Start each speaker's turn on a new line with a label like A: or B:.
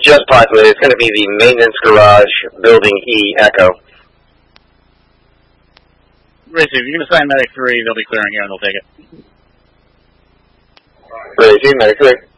A: just populated. It's going to be the maintenance garage, building E, Echo.
B: Richie, if you're going to sign Medic 3, they'll be clearing here and they'll take it.
A: Reggie, Medic 3.